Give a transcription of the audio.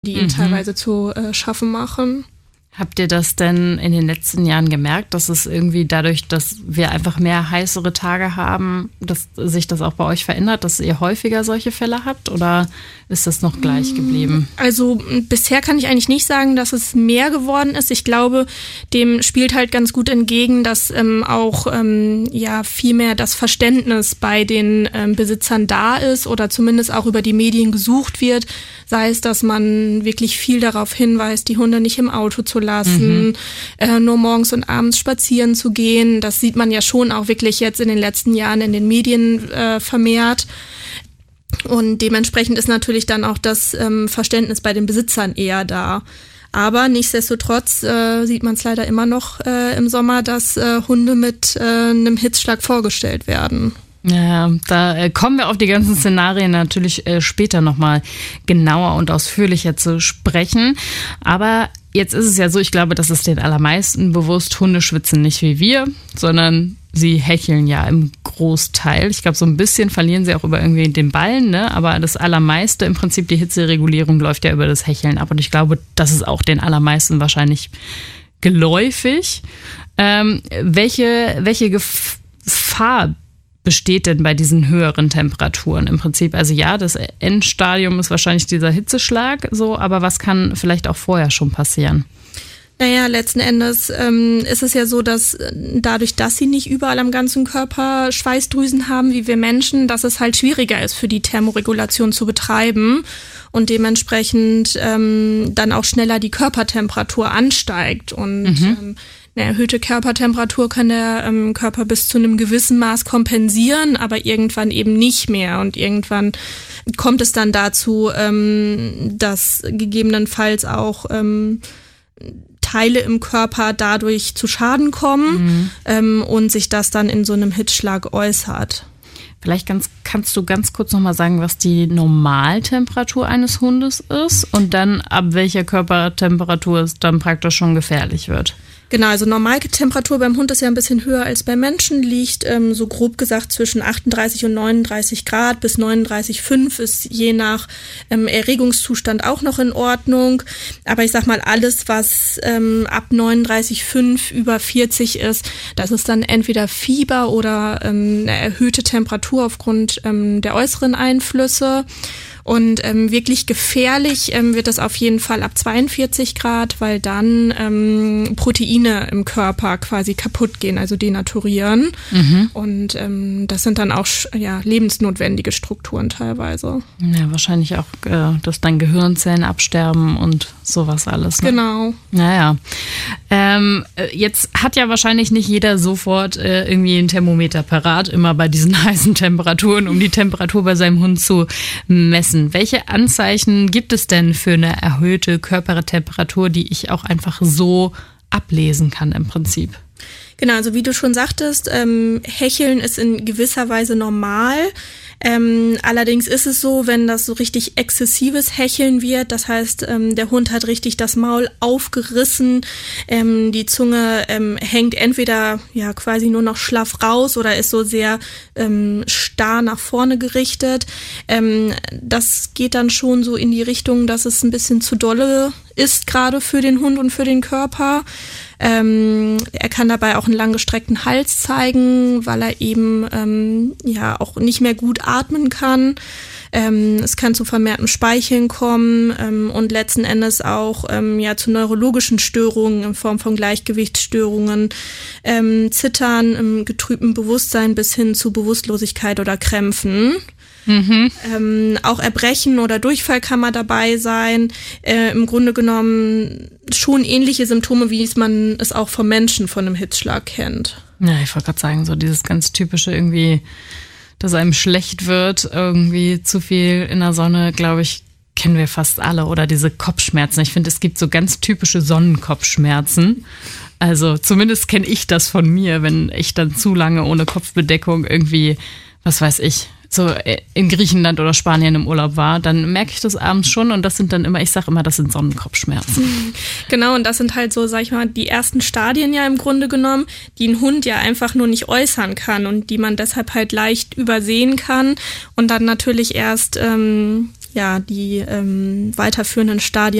die ihnen teilweise zu schaffen machen. Habt ihr das denn in den letzten Jahren gemerkt, dass es irgendwie dadurch, dass wir einfach mehr heißere Tage haben, dass sich das auch bei euch verändert, dass ihr häufiger solche Fälle habt, oder ist das noch gleich geblieben? Also bisher kann ich eigentlich nicht sagen, dass es mehr geworden ist. Ich glaube, dem spielt halt ganz gut entgegen, dass auch viel mehr das Verständnis bei den Besitzern da ist oder zumindest auch über die Medien gesucht wird. Sei es, dass man wirklich viel darauf hinweist, die Hunde nicht im Auto zu lassen, nur morgens und abends spazieren zu gehen. Das sieht man ja schon auch wirklich jetzt in den letzten Jahren in den Medien vermehrt. Und dementsprechend ist natürlich dann auch das Verständnis bei den Besitzern eher da. Aber nichtsdestotrotz sieht man es leider immer noch im Sommer, dass Hunde mit einem Hitzschlag vorgestellt werden. Ja, da kommen wir auf die ganzen Szenarien natürlich später nochmal genauer und ausführlicher zu sprechen. Aber jetzt ist es ja so, ich glaube, das ist den allermeisten bewusst, Hunde schwitzen nicht wie wir, sondern sie hecheln ja im Großteil. Ich glaube, so ein bisschen verlieren sie auch über irgendwie den Ballen, ne? Aber das Allermeiste, im Prinzip die Hitzeregulierung läuft ja über das Hecheln ab. Und ich glaube, das ist auch den allermeisten wahrscheinlich geläufig. Welche Gefahr besteht denn bei diesen höheren Temperaturen im Prinzip? Also ja, das Endstadium ist wahrscheinlich dieser Hitzeschlag, so, aber was kann vielleicht auch vorher schon passieren? Naja, letzten Endes ist es ja so, dass dadurch, dass sie nicht überall am ganzen Körper Schweißdrüsen haben, wie wir Menschen, dass es halt schwieriger ist, für die Thermoregulation zu betreiben und dementsprechend dann auch schneller die Körpertemperatur ansteigt. Und eine erhöhte Körpertemperatur kann der Körper bis zu einem gewissen Maß kompensieren, aber irgendwann eben nicht mehr. Und irgendwann kommt es dann dazu, dass gegebenenfalls auch Teile im Körper dadurch zu Schaden kommen und sich das dann in so einem Hitzschlag äußert. Vielleicht kannst du ganz kurz nochmal sagen, was die Normaltemperatur eines Hundes ist und dann ab welcher Körpertemperatur es dann praktisch schon gefährlich wird. Genau, also Normaltemperatur beim Hund ist ja ein bisschen höher als beim Menschen, liegt so grob gesagt zwischen 38 und 39 Grad bis 39,5 ist je nach Erregungszustand auch noch in Ordnung. Aber ich sag mal, alles, was ab 39,5 über 40 ist, das ist dann entweder Fieber oder eine erhöhte Temperatur aufgrund der äußeren Einflüsse. Und wirklich gefährlich wird das auf jeden Fall ab 42 Grad, weil dann Proteine im Körper quasi kaputt gehen, also denaturieren. Und das sind dann auch lebensnotwendige Strukturen teilweise. Ja, wahrscheinlich auch, dass dann Gehirnzellen absterben und sowas alles. Ne? Genau. Naja. Jetzt hat ja wahrscheinlich nicht jeder sofort irgendwie ein Thermometer parat, immer bei diesen heißen Temperaturen, um die Temperatur bei seinem Hund zu messen. Welche Anzeichen gibt es denn für eine erhöhte Körpertemperatur, die ich auch einfach so ablesen kann im Prinzip? Genau, also wie du schon sagtest, Hecheln ist in gewisser Weise normal. Allerdings ist es so, wenn das so richtig exzessives Hecheln wird, das heißt, der Hund hat richtig das Maul aufgerissen, die Zunge hängt entweder quasi nur noch schlaff raus oder ist so sehr starr nach vorne gerichtet. Das geht dann schon so in die Richtung, dass es ein bisschen zu dolle ist, gerade für den Hund und für den Körper. Er kann dabei auch einen langgestreckten Hals zeigen, weil er eben auch nicht mehr gut atmen kann. Es kann zu vermehrtem Speicheln kommen und letzten Endes auch zu neurologischen Störungen in Form von Gleichgewichtsstörungen, Zittern, im getrübten Bewusstsein bis hin zu Bewusstlosigkeit oder Krämpfen. Auch Erbrechen oder Durchfall kann mal dabei sein. Im Grunde genommen schon ähnliche Symptome, wie man es auch vom Menschen von einem Hitzschlag kennt. Ja, ich wollte gerade sagen, so dieses ganz typische irgendwie, dass einem schlecht wird, irgendwie zu viel in der Sonne, glaube ich, kennen wir fast alle. Oder diese Kopfschmerzen. Ich finde, es gibt so ganz typische Sonnenkopfschmerzen. Also zumindest kenne ich das von mir, wenn ich dann zu lange ohne Kopfbedeckung irgendwie, was weiß ich, so in Griechenland oder Spanien im Urlaub war, dann merke ich das abends schon und das sind dann immer, ich sage immer, das sind Sonnenkopfschmerzen. Genau, und das sind halt so, sag ich mal, die ersten Stadien ja im Grunde genommen, die ein Hund ja einfach nur nicht äußern kann und die man deshalb halt leicht übersehen kann und dann natürlich erst die weiterführenden Stadien